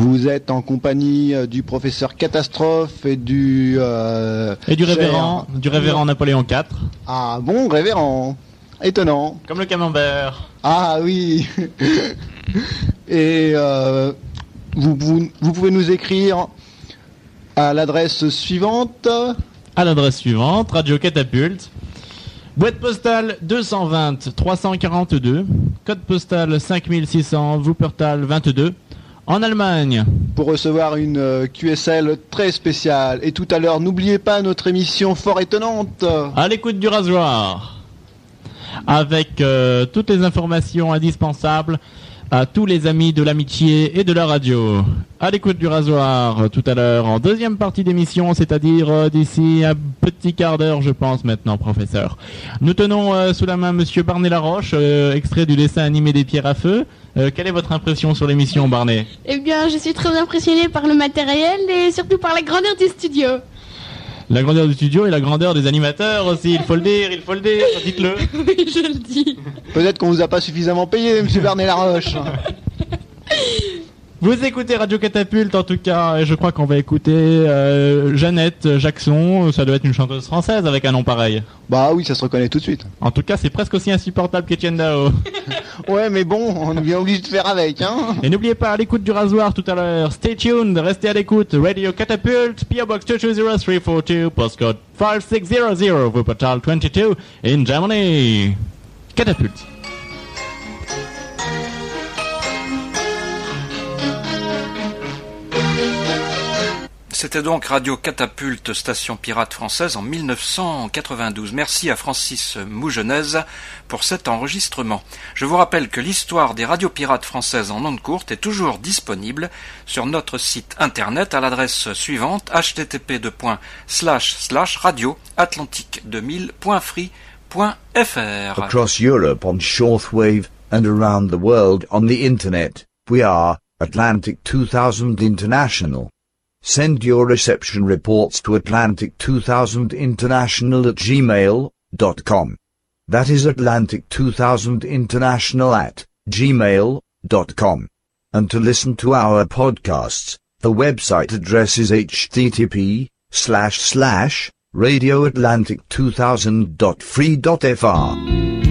Vous êtes en compagnie du professeur Catastrophe et du révérend Napoléon IV. Ah bon, révérend. Étonnant. Comme le camembert. Ah oui. Et vous pouvez nous écrire à l'adresse suivante. Radio Catapulte. Boîte postale 220 342, code postal 5600, Wuppertal 22, en Allemagne. Pour recevoir une QSL très spéciale. Et tout à l'heure, n'oubliez pas notre émission fort étonnante. À l'écoute du rasoir. Avec toutes les informations indispensables à tous les amis de l'amitié et de la radio. À l'écoute du rasoir, tout à l'heure, en deuxième partie d'émission, c'est-à-dire d'ici un petit quart d'heure, je pense maintenant, professeur. Nous tenons sous la main Monsieur Barnet-Laroche, extrait du dessin animé des Pierres à Feu. Quelle est votre impression sur l'émission, Barnet ? Eh bien, je suis très impressionné par le matériel et surtout par la grandeur du studio. La grandeur du studio et la grandeur des animateurs aussi, il faut le dire, dites-le. Oui, je le dis. Peut-être qu'on vous a pas suffisamment payé, Monsieur Barnet-Laroche. Vous écoutez Radio Catapulte en tout cas, et je crois qu'on va écouter Jeannette Jackson, ça doit être une chanteuse française avec un nom pareil. Bah oui, ça se reconnaît tout de suite. En tout cas, c'est presque aussi insupportable qu'Etienne Dao. Ouais, mais bon, on est bien obligé de faire avec, hein. Et n'oubliez pas, à l'écoute du rasoir tout à l'heure, stay tuned, restez à l'écoute, Radio Catapulte, PO Box 220342, postcode 5600, Wuppertal 22, in Germany. Catapulte. C'était donc Radio Catapulte, station pirate française en 1992. Merci à Francis Mougenez pour cet enregistrement. Je vous rappelle que l'histoire des radios pirates françaises en ondes courtes est toujours disponible sur notre site internet à l'adresse suivante http://radioatlantique2000.free.fr. Across Europe on shortwave and around the world on the internet, we are Atlantic 2000 International. Send your reception reports to atlantic2000international@gmail.com. That is atlantic2000international@gmail.com. And to listen to our podcasts, the website address is http://radioatlantic2000.free.fr.